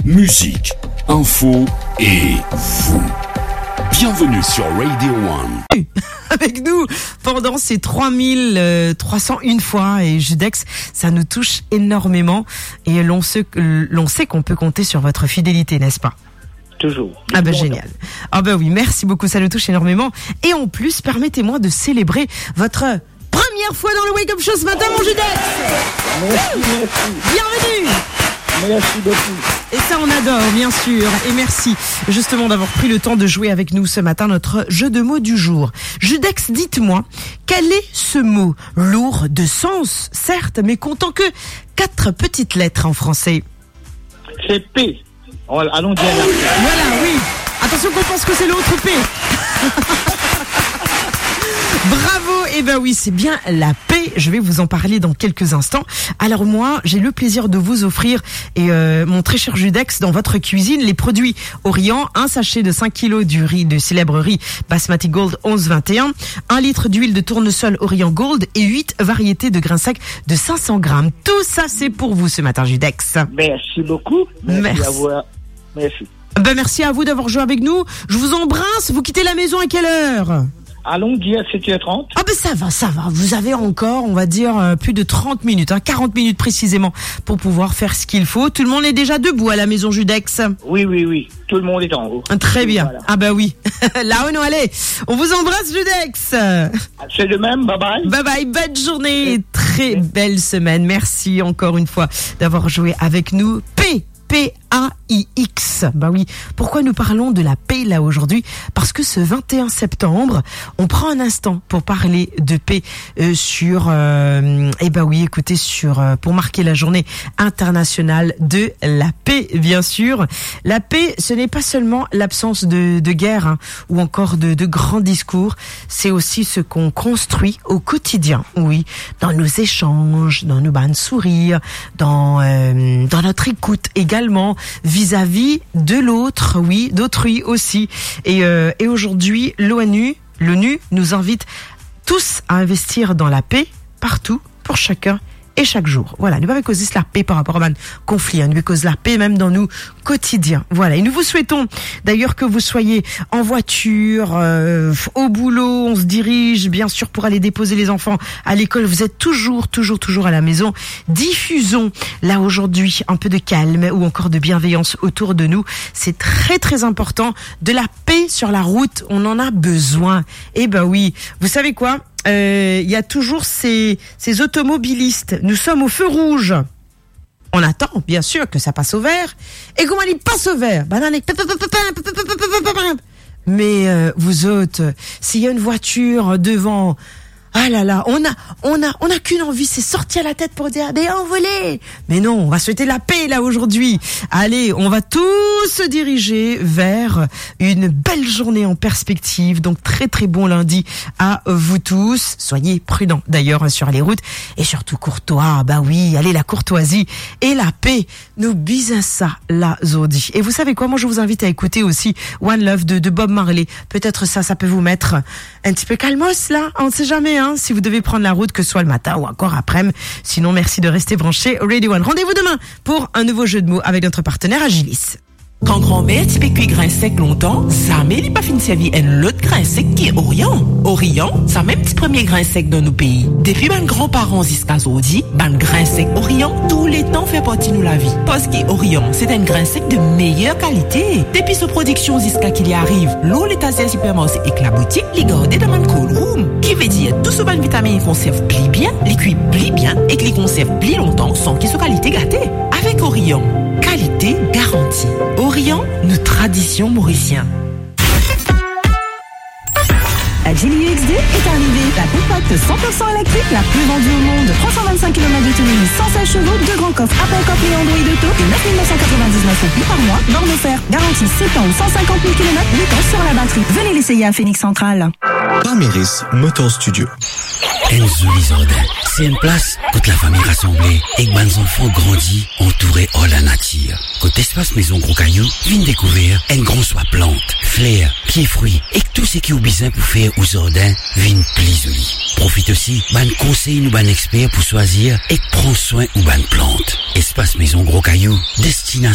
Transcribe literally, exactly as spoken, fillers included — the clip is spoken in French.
musique, info et vous. Bienvenue sur Radio One. Avec nous pendant ces trois mille trois cent un fois et Judex, ça nous touche énormément et l'on sait, l'on sait qu'on peut compter sur votre fidélité, n'est-ce pas? Toujours. Ah ben génial. Ah ben oui, merci beaucoup, ça nous touche énormément. Et en plus, permettez-moi de célébrer votre première fois dans le Wake Up Show ce matin, mon Judex. Merci, merci. Bienvenue. Merci beaucoup. Et ça, on adore, bien sûr. Et merci justement d'avoir pris le temps de jouer avec nous ce matin notre jeu de mots du jour. Judex, dites-moi, quel est ce mot lourd de sens, certes, mais comptant que quatre petites lettres en français? C'est P. Oh, allons dire la P. Voilà, oui. Attention qu'on pense que c'est l'autre P. Bravo, et eh ben oui, c'est bien la paix. Je vais vous en parler dans quelques instants. Alors moi, j'ai le plaisir de vous offrir et euh, mon très cher Judex dans votre cuisine les produits Orient, un sachet de cinq kilos du riz de célèbre riz Basmati Gold onze vingt et un, un litre d'huile de tournesol Orient Gold et huit variétés de grains secs de cinq cents grammes. Tout ça, c'est pour vous ce matin, Judex. Merci beaucoup. Merci, Merci. à vous. Merci. Ben merci à vous d'avoir joué avec nous. Je vous embrasse. Vous quittez la maison à quelle heure? Allons dire sept heures trente. Ah ben ça va, ça va. Vous avez encore, on va dire, euh, plus de trente minutes, hein, quarante minutes précisément, pour pouvoir faire ce qu'il faut. Tout le monde est déjà debout à la maison Judex. Oui, oui, oui. Tout le monde est en haut. Très bien. Voilà. Ah ben oui. Là où nous allez. On vous embrasse Judex. C'est de même. Bye bye. Bye bye. Bonne journée. Très belle semaine. Merci encore une fois d'avoir joué avec nous. P. P A I X. Bah oui. Pourquoi nous parlons de la paix là aujourd'hui? Parce que ce vingt et un septembre, on prend un instant pour parler de paix euh, sur. Euh, et bah oui, écoutez, sur euh, pour marquer la journée internationale de la paix, bien sûr. La paix, ce n'est pas seulement l'absence de, de guerre hein, ou encore de, de grands discours. C'est aussi ce qu'on construit au quotidien. Oui, dans nos échanges, dans nos bains de sourire, dans euh, dans notre écoute également. Également vis-à-vis de l'autre, oui, d'autrui aussi. Et, euh, et aujourd'hui, l'ONU, l'ONU nous invite tous à investir dans la paix partout, pour chacun et chaque jour. Voilà, nous va causer la paix par rapport à un conflit, hein. Nous va causer la paix même dans nos quotidiens. Voilà, et nous vous souhaitons d'ailleurs que vous soyez en voiture, euh, au boulot, on se dirige bien sûr pour aller déposer les enfants à l'école. Vous êtes toujours, toujours, toujours à la maison. Diffusons là aujourd'hui un peu de calme ou encore de bienveillance autour de nous. C'est très, très important. De la paix sur la route, on en a besoin. Eh ben oui, vous savez quoi? Il euh, y a toujours ces, ces automobilistes. Nous sommes au feu rouge. On attend, bien sûr, que ça passe au vert. Et comment il passe au vert? Mais euh, vous autres, s'il y a une voiture devant... Ah là là, on a, on a, on a qu'une envie, c'est sortir la tête pour dire, mais envolez. Mais non, on va souhaiter la paix là aujourd'hui. Allez, on va tous se diriger vers une belle journée en perspective. Donc très très bon lundi à vous tous. Soyez prudents d'ailleurs sur les routes et surtout courtois. Bah oui, allez la courtoisie et la paix. Nous bisons ça là, Zodi. Et vous savez quoi, moi je vous invite à écouter aussi One Love de, de Bob Marley. Peut-être ça, ça peut vous mettre un petit peu calmos là. On ne sait jamais. Hein. Si vous devez prendre la route, que ce soit le matin ou encore après-midi. Sinon, merci de rester branché Radio One. Rendez-vous demain pour un nouveau jeu de mots avec notre partenaire Agilis. Quand grand-mère t'y cuit grain sec longtemps, ça met les pas fin de servir un l'autre grain sec qui est Orient. Orient, ça même petit premier grain sec dans nos pays. Depuis ben grands-parents jusqu'à aujourd'hui, ben grain sec Orient, tous les temps fait partie de la vie. Parce que Orient, c'est un grain sec de meilleure qualité. Depuis sa production jusqu'à qu'il y arrive, l'eau l'état supermarché et que la boutique, les gardés dans un cold room. Qui veut dire, tout ce ban vitamine conserve pli bien, les cuits pli bien et que les conserve pli longtemps sans qu'ils soient qualité gâtée. Avec Orient, qualité garantie. Orient, nos traditions mauriciennes. La Geely U X deux est arrivée. La compacte cent pour cent électrique la plus vendue au monde. trois cent vingt-cinq kilomètres d'autonomie, cent seize chevaux, deux grands coffres, Apple CarPlay et Android Auto et neuf mille neuf cent quatre-vingt-dix-neuf euros par mois. Borne offerte, garantie sept ans ou cent cinquante mille kilomètres, huit ans sur la batterie. Venez l'essayer à Phoenix Central. Parméris Motor Studio. Enzo Lisordin, c'est une place toute la famille rassemblée et que les enfants grandis entourés hors la nature. Côté espace maison gros caillou, viens découvrir un grand soit plantes, fleurs, pieds fruits et tout ce qui est besoin pour faire aux ordins viennent plus joli. Profite aussi, ban conseil nous ban expert pour choisir et prendre soin ou ban plantes. Espace maison gros caillou, destination